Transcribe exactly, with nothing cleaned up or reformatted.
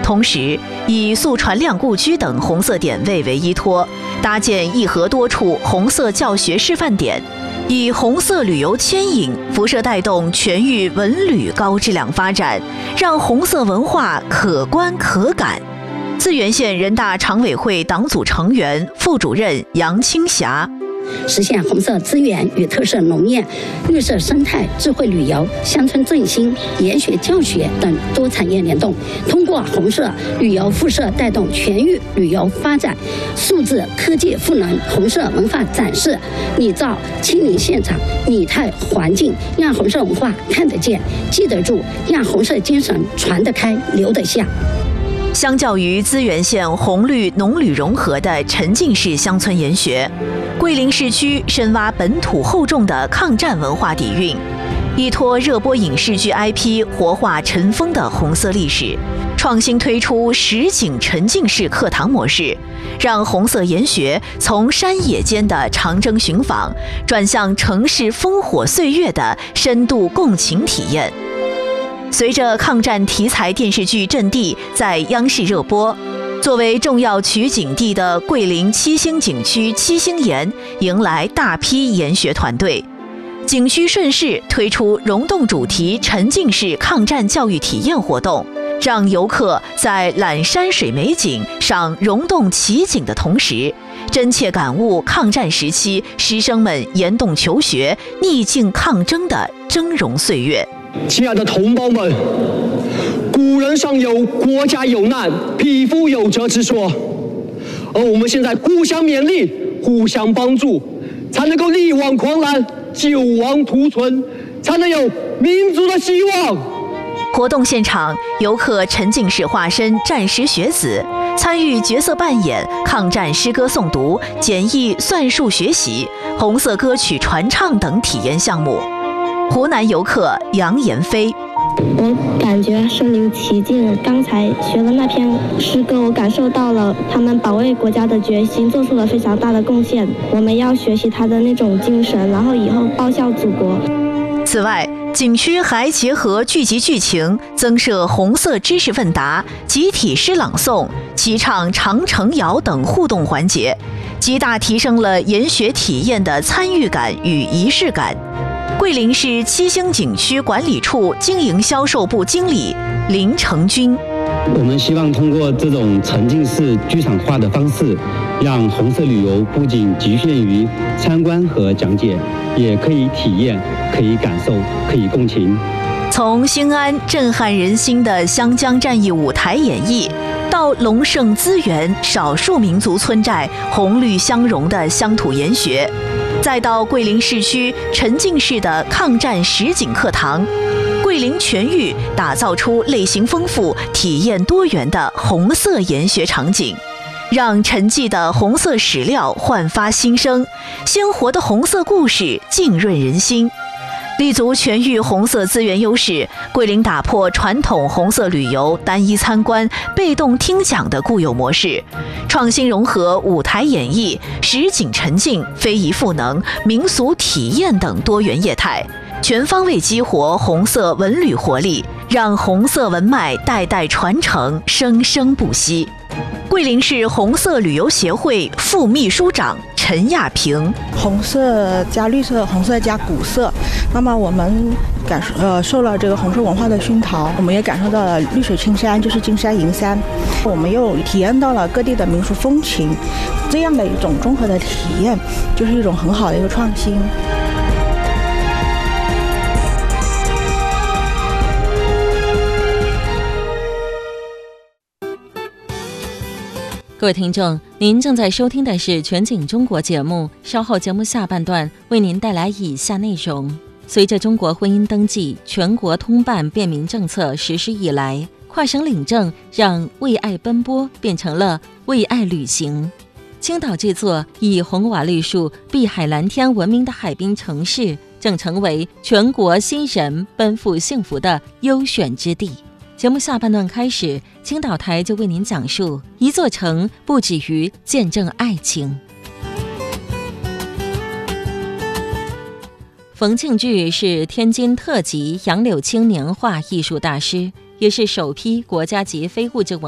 同时以素传亮故居等红色点位为依托，搭建一河多处红色教学示范点，以红色旅游牵引，辐射带动全域文旅高质量发展，让红色文化可观可感。资源县人大常委会党组成员、副主任杨青霞。 实现红色资源与特色农业、绿色生态、智慧旅游、乡村振兴、研学教学等多产业联动，通过红色旅游辐射带动全域旅游发展，数字科技赋能红色文化展示，拟造亲临现场拟态环境，让红色文化看得见、记得住，让红色精神传得开、留得下。 相较于资源县红绿农旅融合的沉浸式乡村研学，桂林市区深挖本土厚重的抗战文化底蕴，依托热播影视剧 I P 活化尘封的红色历史，创新推出实景沉浸式课堂模式，让红色研学从山野间的长征寻访，转向城市烽火岁月的深度共情体验。随着抗战题材电视剧《阵地》在央视热播，作为重要取景地的桂林七星景区七星岩迎来大批研学团队。景区顺势推出溶洞主题沉浸式抗战教育体验活动，让游客在览山水美景、赏溶洞奇景的同时，真切感悟抗战时期师生们严洞求学、逆境抗争的峥嵘岁月。 亲爱的同胞们，古人尚有国家有难，匹夫有责之说，而我们现在互相勉励，互相帮助，才能够力挽狂澜，救亡图存，才能有民族的希望。 活动现场，游客沉浸式化身战时学子，参与角色扮演、抗战诗歌诵读、简易算术学习、红色歌曲传唱等体验项目。湖南游客杨延飞， 我感觉身临其境。刚才学的那篇诗歌，我感受到了他们保卫国家的决心，做出了非常大的贡献。我们要学习他的那种精神，然后以后报效祖国。 此外，景区还结合剧集剧情，增设红色知识问答、集体诗朗诵、齐唱长城谣等互动环节，极大提升了研学体验的参与感与仪式感。桂林市七星景区管理处经营销售部经理林成军， 我们希望通过这种沉浸式剧场化的方式，让红色旅游不仅局限于参观和讲解，也可以体验、可以感受、可以共情。 从兴安震撼人心的湘江战役舞台演绎，到龙胜资源少数民族村寨红绿相融的乡土研学，再到桂林市区沉浸式的抗战实景课堂，桂林全域打造出类型丰富、体验多元的红色研学场景，让沉寂的红色史料焕发新生，鲜活的红色故事浸润人心。立足全域红色资源优势，桂林打破传统红色旅游单一参观、被动听讲的固有模式，创新融合舞台演绎、实景沉浸、非遗赋能、民俗体验等多元业态，全方位激活红色文旅活力，让红色文脉代代传承，生生不息。桂林市红色旅游协会副秘书长陈亚平， 红色加绿色，红色加古色，那么我们感受呃受了这个红色文化的熏陶，我们也感受到了绿水青山就是金山银山，我们又体验到了各地的民俗风情，这样的一种综合的体验，就是一种很好的一个创新。 各位听众，您正在收听的是全景中国节目，稍后节目下半段为您带来以下内容。随着中国婚姻登记全国通办便民政策实施以来，跨省领证让为爱奔波变成了为爱旅行。青岛这座以红瓦绿树、碧海蓝天闻名的海滨城市，正成为全国新人奔赴幸福的优选之地。节目下半段开始，青岛台就为您讲述一座城不止于见证爱情。冯庆聚是天津特级杨柳青年画艺术大师，也是首批国家级非物质文